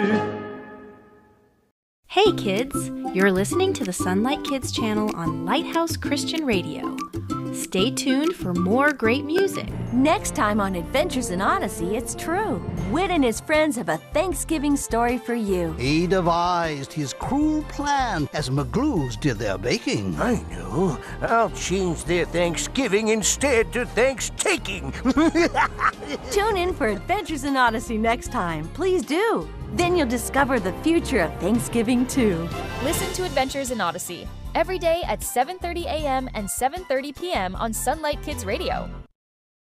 Hey kids, you're listening to the Sunlight Kids channel on Lighthouse Christian Radio. Stay tuned for more great music. Next time on Adventures in Odyssey, it's true. Whit and his friends have a Thanksgiving story for you. He devised his cruel plan as McGlues did their baking. I know. I'll change their Thanksgiving instead to Thanks-taking. Tune in for Adventures in Odyssey next time. Please do. Then you'll discover the future of Thanksgiving, too. Listen to Adventures in Odyssey every day at 7:30 a.m. and 7:30 p.m. on Sunlight Kids Radio.